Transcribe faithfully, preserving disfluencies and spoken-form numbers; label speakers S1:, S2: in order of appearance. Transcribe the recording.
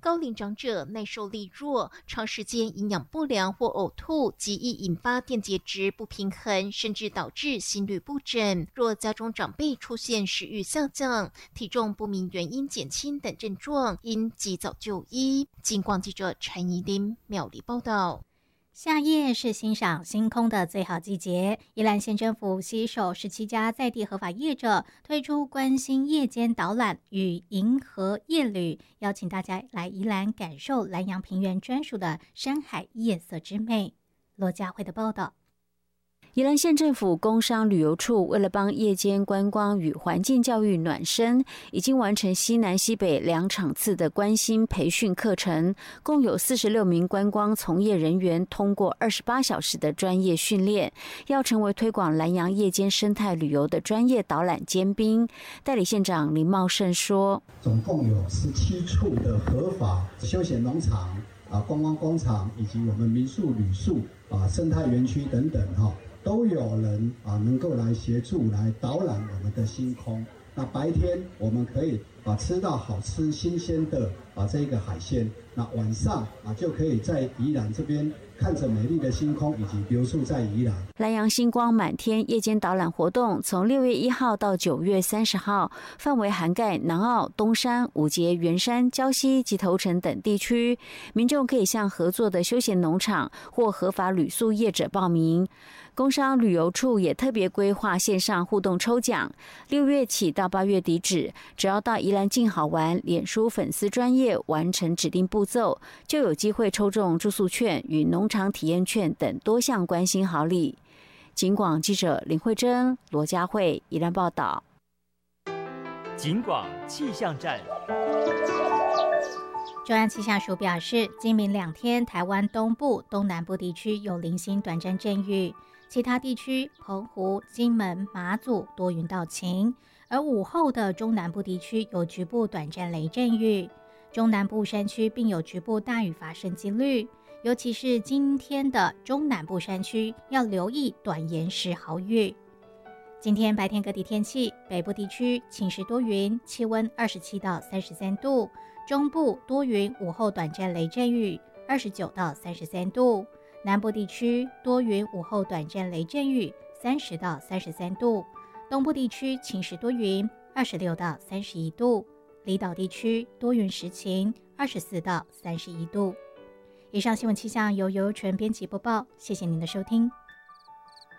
S1: 高龄长者耐受力弱，长时间营养不良或呕吐，极易引发电解质不平衡，甚至导致心律不整。若家中长辈出现食欲下降、体重不明原因减轻等症状，应及早就医。警广记者陈怡琳苗栗报道。
S2: 夏夜是欣赏星空的最好季节，宜兰县政府携手十七家在地合法业者，推出观星夜间导览与银河夜旅，邀请大家来宜兰感受兰阳平原专属的山海夜色之美。罗家慧的报道。
S3: 宜兰县政府工商旅游处为了帮夜间观光与环境教育暖身，已经完成西南西北两场次的观星培训课程，共有四十六名观光从业人员通过二十八小时的专业训练，要成为推广兰阳夜间生态旅游的专业导览尖兵。代理县长林茂盛说，
S4: 总共有十七处的合法休闲农场、啊观光工厂以及我们民宿、旅宿、啊生态园区等等哈。都有人啊能够来协助来导览我们的星空。那白天我们可以啊吃到好吃新鲜的啊这一个海鲜，那晚上啊就可以在宜兰这边看着美丽的星空，以及留宿在宜兰。
S3: 兰阳星光满天夜间导览活动从六月一号到九月三十号，范围涵盖南澳、东山、五节、圆山、礁溪及头城等地区，民众可以向合作的休闲农场或合法旅宿业者报名。工商旅游处也特别规划线上互动抽奖，六月起到八月底止，只要到宜兰静好玩脸书粉丝专页完成指定步骤，就有机会抽中住宿券与农场体验券等多项关心好礼。警广记者林慧珍、罗佳慧宜兰报道。
S5: 警广气象站。
S2: 中央气象署表示，今明两天台湾东部、东南部地区有零星短暂阵雨，其他地区澎湖、金门、马祖多云到晴，而午后的中南部地区有局部短暂雷阵雨，中南部山区并有局部大雨发生几率，尤其是今天的中南部山区要留意短延时豪雨。今天白天各地天气，北部地区晴时多云，气温二十七到三十三度，中部多云，午后短暂雷阵雨，二十九到三十三度，南部地区多云，午后短暂雷阵雨，三十到三十三度，东部地区晴时多云，二十六到三十一度，离岛地区多云时晴，二十四到三十一度。以上新闻气象由游纯编辑播报，谢谢您的收听。